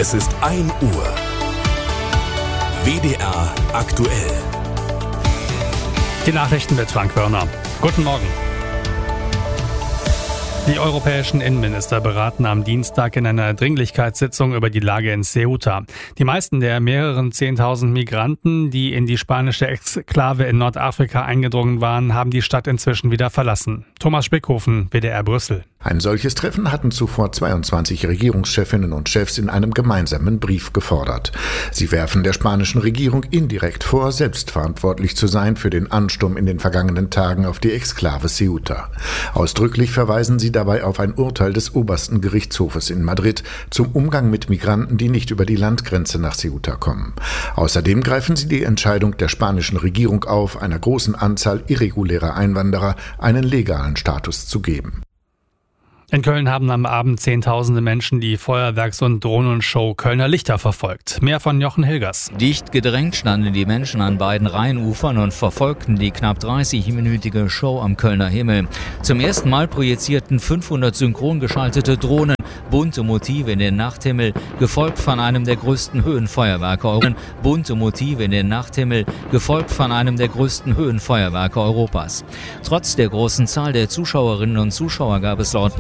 Es ist 1 Uhr. WDR aktuell. Die Nachrichten mit Frank Wörner. Guten Morgen. Die europäischen Innenminister beraten am Dienstag in einer Dringlichkeitssitzung über die Lage in Ceuta. Die meisten der mehreren 10.000 Migranten, die in die spanische Exklave in Nordafrika eingedrungen waren, haben die Stadt inzwischen wieder verlassen. Thomas Spickhofen, WDR Brüssel. Ein solches Treffen hatten zuvor 22 Regierungschefinnen und Chefs in einem gemeinsamen Brief gefordert. Sie werfen der spanischen Regierung indirekt vor, selbstverantwortlich zu sein für den Ansturm in den vergangenen Tagen auf die Exklave Ceuta. Ausdrücklich verweisen sie dabei auf ein Urteil des obersten Gerichtshofes in Madrid zum Umgang mit Migranten, die nicht über die Landgrenze nach Ceuta kommen. Außerdem greifen sie die Entscheidung der spanischen Regierung auf, einer großen Anzahl irregulärer Einwanderer einen legalen Status zu geben. In Köln haben am Abend Zehntausende Menschen die Feuerwerks- und Drohnenshow Kölner Lichter verfolgt. Mehr von Jochen Hilgers. Dicht gedrängt standen die Menschen an beiden Rheinufern und verfolgten die knapp 30-minütige Show am Kölner Himmel. Zum ersten Mal projizierten 500 synchron geschaltete Drohnen bunte Motive in den Nachthimmel, gefolgt von einem der größten Höhenfeuerwerke Europas. Trotz der großen Zahl der Zuschauerinnen und Zuschauer gab es laut